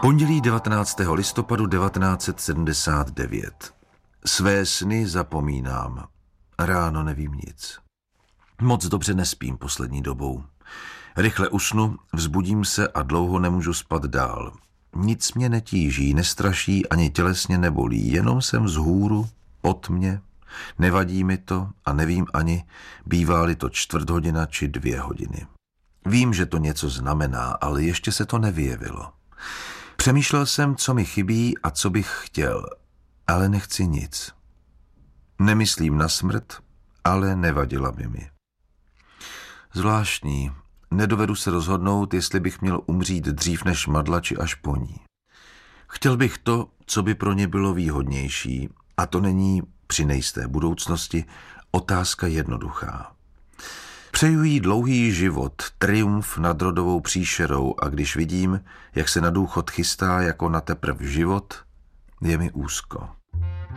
Pondělí 19. listopadu 1979. Své sny zapomínám. Ráno nevím nic. Moc dobře nespím poslední dobou. Rychle usnu, vzbudím se a dlouho nemůžu spat dál. Nic mě netíží, nestraší, ani tělesně nebolí, jenom jsem vzhůru, pod mě. Nevadí mi to a nevím ani, bývá-li to 1/4 či 2 hodiny. Vím, že to něco znamená, ale ještě se to nevyjevilo. Přemýšlel jsem, co mi chybí a co bych chtěl, ale nechci nic. Nemyslím na smrt, ale nevadila by mi. Zvláštní, nedovedu se rozhodnout, jestli bych měl umřít dřív než Madla, či až po ní. Chtěl bych to, co by pro ně bylo výhodnější, a to není při nejisté budoucnosti otázka jednoduchá. Přeju jí dlouhý život, triumf nad rodovou příšerou, a když vidím, jak se na důchod chystá jako na teprv život, je mi úzko.